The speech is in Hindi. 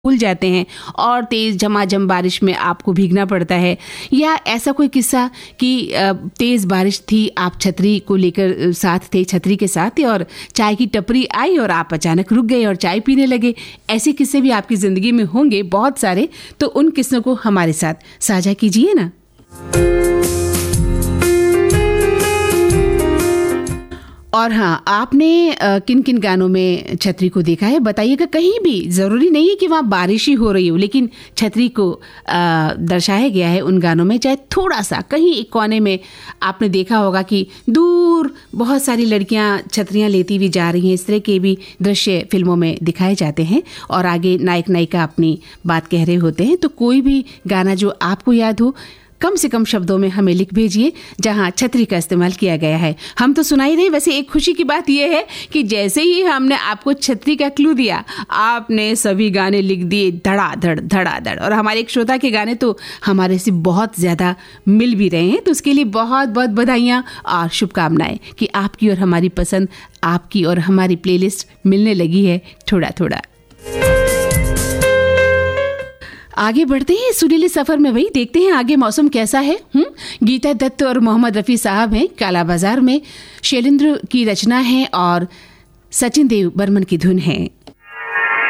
भूल जाते हैं और तेज़ झमाझम बारिश में आपको भीगना पड़ता है। या ऐसा कोई किस्सा कि तेज़ बारिश थी, आप छतरी को लेकर साथ थे, छतरी के साथ थे और चाय की टपरी आई और आप अचानक रुक गए और चाय पीने लगे। ऐसे किस्से भी आपकी ज़िंदगी में होंगे बहुत सारे, तो उन किस्सों को हमारे साथ साझा कीजिए ना। और हाँ, आपने किन किन गानों में छतरी को देखा है बताइएगा। कहीं भी ज़रूरी नहीं है कि वहाँ बारिश ही हो रही हो, लेकिन छतरी को दर्शाया गया है उन गानों में। चाहे थोड़ा सा कहीं एक कोने में आपने देखा होगा कि दूर बहुत सारी लड़कियाँ छतरियाँ लेती हुई जा रही हैं। इस तरह के भी दृश्य फिल्मों में दिखाए जाते हैं और आगे नायक नायिका अपनी बात कह रहे होते हैं। तो कोई भी गाना जो आपको याद हो, कम से कम शब्दों में हमें लिख भेजिए जहां छतरी का इस्तेमाल किया गया है। हम तो सुनाई रहे। वैसे एक खुशी की बात यह है कि जैसे ही हमने आपको छतरी का क्लू दिया, आपने सभी गाने लिख दिए धड़ाधड़ धड़ाधड़। और हमारे एक श्रोता के गाने तो हमारे से बहुत ज़्यादा मिल भी रहे हैं, तो उसके लिए बहुत बहुत बधाइयाँ और शुभकामनाएं कि आपकी और हमारी पसंद, आपकी और हमारी प्लेलिस्ट मिलने लगी है थोड़ा थोड़ा। आगे बढ़ते हैं सुरीले सफर में। वही देखते हैं आगे मौसम कैसा है। गीता दत्त और मोहम्मद रफ़ी साहब हैं काला बाजार में। शैलेंद्र की रचना है और सचिन देव बर्मन की धुन है।